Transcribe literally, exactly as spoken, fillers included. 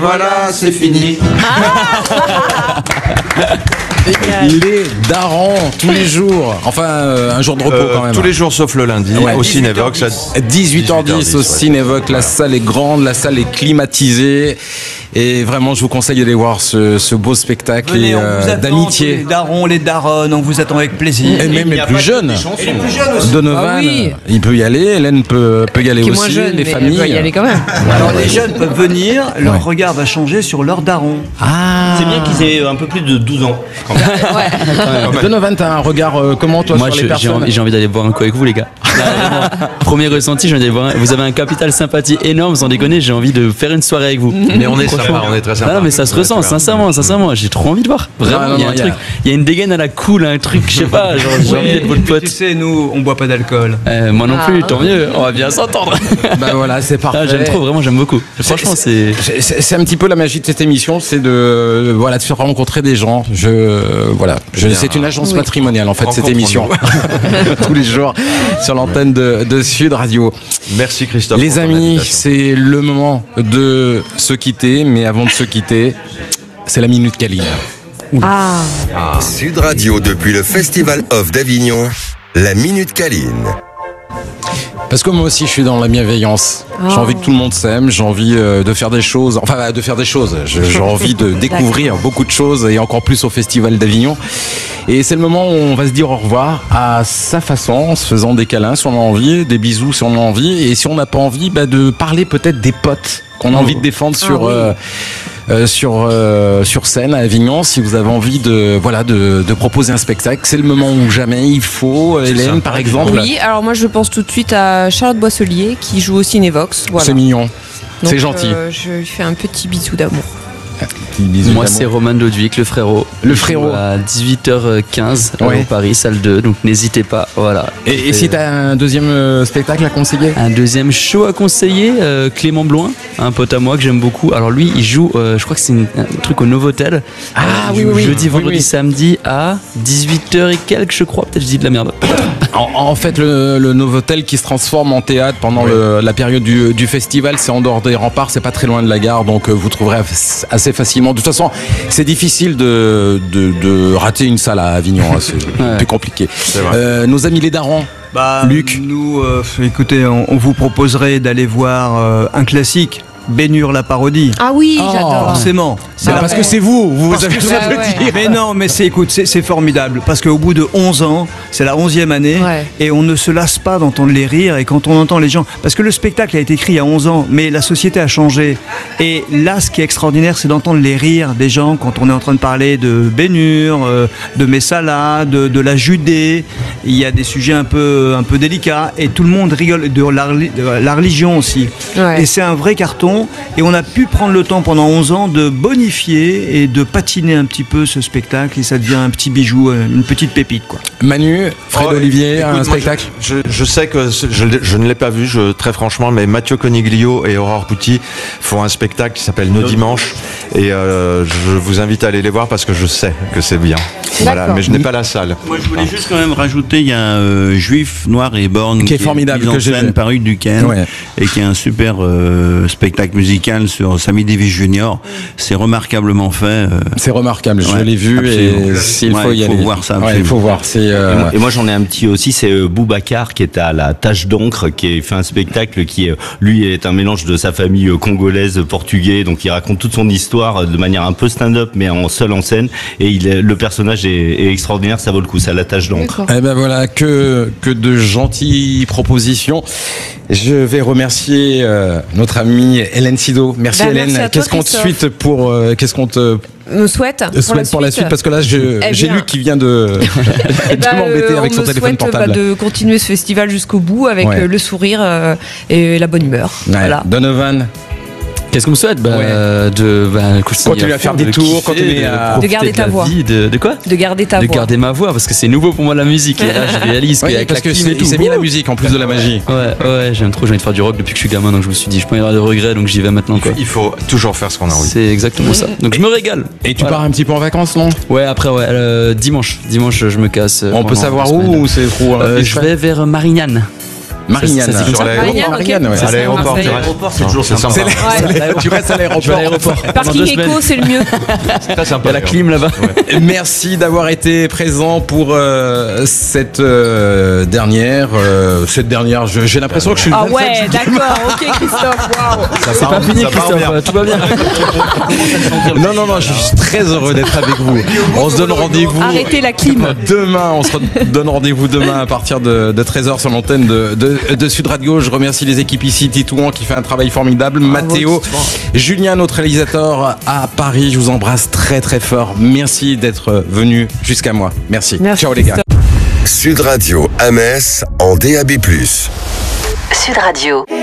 Voilà, c'est fini. Ah Les darons, tous les jours. Enfin, euh, un jour de repos Euh, quand même. tous les jours sauf le lundi, Ouais. au Cinévox. à dix-huit heures dix au ouais. Cinévox, la salle est grande, la salle est climatisée et vraiment je vous conseille d'aller voir ce, ce beau spectacle Venez, et, on euh, vous attend, tous d'amitié. les darons, les daronnes, on vous attend avec plaisir. Et même les plus jeunes. Et les plus jeunes aussi. Donovan, Ah oui. il peut y aller, Hélène peut, peut y aller Qui est aussi, moins jeune, les mais familles. elle doit y aller quand même. Alors les jeunes peuvent venir, leur Ouais. regard va changer sur leur daron. Ah, C'est bien qu'ils aient un peu plus de douze ans. Quand même. Donovan, t'as un regard euh, comment toi Moi, sur je- les j'ai personnes envie, j'ai envie d'aller boire un coup avec vous, les gars. Là, vraiment, premier ressenti, j'ai envie d'aller boire un- vous avez un capital sympathie énorme, sans déconner, j'ai envie de faire une soirée avec vous. Mais on est Franchement. sympa, on est très sympa. Ah non, mais ça se Ouais, ressent, super. sincèrement, sincèrement, j'ai trop envie de voir. Vraiment, non, il y a non, un il y a- truc, il y a une dégaine à la cool, un truc, je sais pas, genre, j'ai envie d'être votre pote. Tu sais, nous, on boit pas d'alcool. Euh, moi non plus, Ah. tant mieux, on va bien s'entendre. Bah voilà, c'est parfait. Ah, j'aime trop, vraiment, j'aime beaucoup. Franchement, c'est. C'est- C'est c'est un petit peu la magie de cette émission, c'est de voilà de faire rencontrer des gens. Je euh, voilà, je, Bien. c'est une agence Oui. matrimoniale en fait cette Rencontrons-nous. émission tous les jours sur l'antenne de, de Sud Radio. Merci Christophe. Les pour ton amis, invitation. c'est le moment de se quitter, mais avant de se quitter, c'est la minute Caline. Ah, Sud Radio depuis le Festival Off d'Avignon, la Minute Caline. Parce que moi aussi, je suis dans la bienveillance. J'ai Oh. envie que tout le monde s'aime. J'ai envie euh, de faire des choses. Enfin, euh, de faire des choses. Je- J'ai envie de découvrir beaucoup de choses et encore plus au Festival d'Avignon. Et c'est le moment où on va se dire au revoir à sa façon, en se faisant des câlins si on a envie, des bisous si on a envie. Et si on n'a pas envie, bah, de parler peut-être des potes qu'on a envie de défendre sur. oui. euh, euh, sur euh, sur scène à Avignon, si vous avez envie de voilà de, de proposer un spectacle, c'est le moment où jamais il faut. Hélène, ça. par exemple, oui. Alors moi, je pense tout de suite à Charlotte Boisselier qui joue au Cinévox. Voilà. c'est mignon, Donc, c'est gentil. euh, je lui fais un petit bisou d'amour. Bisous Moi, d'amour. c'est Roman Doduic, le frérot. Le Il joue frérot. À dix-huit heures quinze Ouais. au Paris, salle deux, donc n'hésitez pas. Voilà. Et, et si t'as un deuxième euh, spectacle à conseiller? Un deuxième show à conseiller, euh, Clément Bloin, un pote à moi que j'aime beaucoup. Alors lui, il joue, euh, je crois que c'est une- un truc au Novotel. Ah, Euh, il oui, joue oui, oui. Jeudi, Oui, vendredi, oui. samedi à dix-huit heures et quelques, je crois. Peut-être je dis de la merde. En, en fait, le, le Novotel qui se transforme en théâtre pendant le- la période du, du festival, c'est en dehors des remparts, c'est pas très loin de la gare, donc euh, vous trouverez assez assez facilement. De toute façon, c'est difficile de, de, de rater une salle à Avignon, hein, c'est Ouais. plus compliqué. vrai. Euh, nos amis les darons, Bah, Luc. Nous, euh, écoutez, on, on vous proposerait d'aller voir euh, un classique, Bénure la parodie. Ah oui, Oh. j'adore. Forcément. C'est c'est la- parce que c'est vous, vous Parce avez que tout c'est- à ouais. dire. Mais non, mais c'est, écoute, c'est, c'est formidable. Parce qu'au bout de onze ans, c'est la onzième année, Ouais. et on ne se lasse pas d'entendre les rires. Et quand on entend les gens. Parce que le spectacle a été écrit il y a onze ans, mais la société a changé. Et là, ce qui est extraordinaire, c'est d'entendre les rires des gens quand on est en train de parler de Bénure, euh, de Messala, de, de la Judée. Il y a des sujets un peu, un peu délicats, et tout le monde rigole. De la, reli- de la religion aussi. Ouais. Et c'est un vrai carton. Et on a pu prendre le temps pendant onze ans de bonifier et de patiner un petit peu ce spectacle, et ça devient un petit bijou, euh, une petite pépite, quoi. Manu, Fred Oh, Olivier, écoute, un moi, spectacle. je, je- je sais que ce- je, l'ai- je ne l'ai pas vu, je, très franchement, mais Mathieu Coniglio et Aurore Pouty font un spectacle qui s'appelle Nos Dimanches. Et euh, je vous invite à aller les voir parce que je sais que c'est bien. Voilà, D'accord. mais je n'ai pas la salle. Moi, je voulais juste quand même rajouter, il y a un euh, Juif noir et borgne Qui est formidable, mise en que j'ai- scène par Hugues Duquesne, Ouais. et qui a un super euh, spectacle musical sur Sammy Davis Junior C'est remarquablement fait. euh, C'est remarquable, je Ouais, l'ai vu absolument. et s'il Ouais, faut y il faut aller. voir ça, Ouais, il absolument. faut voir. C'est euh, Et moi, et moi, j'en ai un petit aussi, c'est euh, Boubacar qui est à la Tache d'encre, qui a fait un spectacle qui euh, lui est un mélange de sa famille euh, congolaise, portugais, donc il raconte toute son histoire euh, de manière un peu stand-up mais en seul en scène, et il est, le personnage est, est extraordinaire, ça vaut le coup, c'est à la Tache d'encre. Eh ben voilà, que, que de gentilles propositions. Je vais remercier euh, notre amie Hélène Sido. Merci Bah, Hélène. merci à toi, Qu'est-ce qu'on te Christophe. suite pour euh, qu'est-ce qu'on te Me souhaite pour, souhaite pour la suite parce que là je- Eh j'ai bien. Luc qui vient de, Eh de ben, m'embêter euh, avec on son me téléphone souhaite, portable. bah, de continuer ce festival jusqu'au bout avec Ouais. euh, le sourire euh, et la bonne humeur. Ouais. Voilà. Donovan, Qu'est-ce qu'on me souhaite bah, Ouais. euh, de, bah, Continuer à faire des tours, continuer à- De garder ta voix. De, de quoi De garder ta De voix. garder ma voix, parce que c'est nouveau pour moi la musique. Et là, je réalise oui, qu'avec parce la que clim c'est- et tout. il s'est mis la musique en plus de la magie. Ouais, ouais, j'aime trop, j'ai envie de faire du rock depuis que je suis gamin, donc je me suis dit, je peux pas y avoir de regrets, donc j'y vais maintenant, quoi. Il faut toujours faire ce qu'on a envie. C'est exactement ça. Donc je me régale. Et tu Voilà. pars un petit peu en vacances, non? Ouais, après, ouais, euh, dimanche. Dimanche, je me casse. euh, On peut pendant savoir une où semaine. ou c'est trop Euh, Je indiscret vais vers Marignane. Marignane. Ça, ça, sur l'aéroport. Marignane, ok. Marignane, ouais. Ça, À l'aéroport, c'est tu un- restes. c'est toujours C'est sympa. sympa. C'est la- tu restes à Je vais à l'aéroport. l'aéroport. Pendant Parking deux semaines. éco, c'est le mieux. C'est très Il y sympa. a la clim là-bas. Merci d'avoir été présent pour euh, cette euh, dernière. euh, cette dernière, je- j'ai l'impression que je suis le Ah vingt-sept ouais, d'accord, ok Christophe, waouh. C'est pas fini, Christophe. Tout va bien. Non, non, non, je suis très heureux d'être avec vous. On se donne rendez-vous. Arrêtez la clim. Demain, on se donne rendez-vous demain à partir de, de treize heures sur l'antenne de, de, de Sud Radio. Je remercie les équipes ici, Titouan qui fait un travail formidable, Mathéo, Julien, notre réalisateur à Paris. Je vous embrasse très très fort. Merci d'être venu jusqu'à moi. Merci. Merci, Ciao les gars. Sud Radio à Metz en D A B plus. Sud Radio.